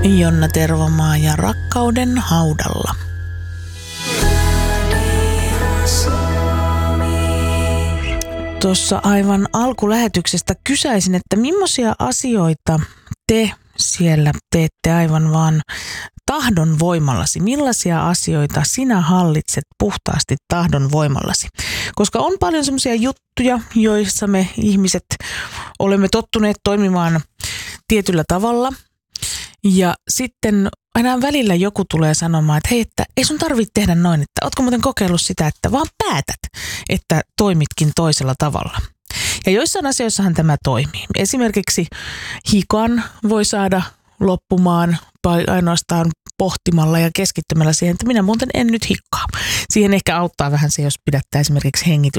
Jonna Tervomaa ja Rakkauden haudalla. Tuossa aivan alkulähetyksestä kysäisin, että millaisia asioita te siellä teette aivan vaan tahdon voimallasi? Millaisia asioita sinä hallitset puhtaasti tahdon voimallasi? Koska on paljon semmoisia juttuja, joissa me ihmiset olemme tottuneet toimimaan tietyllä tavalla. Ja sitten aina välillä joku tulee sanomaan, että hei, että ei sun tarvitse tehdä noin, että ootko muuten kokeillut sitä, että vaan päätät, että toimitkin toisella tavalla. Ja joissain asioissahan tämä toimii. Esimerkiksi hikan voi saada loppumaan ainoastaan pohtimalla ja keskittymällä siihen, että minä muuten en nyt hikkaa. Siihen ehkä auttaa vähän se, jos pidättää esimerkiksi